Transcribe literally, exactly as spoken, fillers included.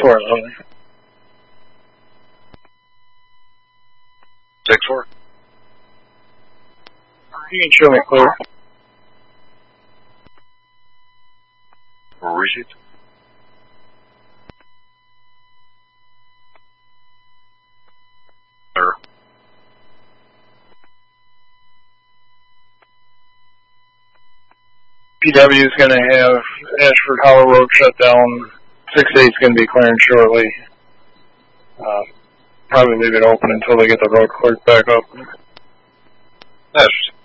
four, lovely. six four. You can show me clear. Receipt. Clear. P W is going to have Ashford Hollow Road shut down. six eight is going to be clearing shortly. Uh, probably leave it open until they get the road cleared back up. Ashford.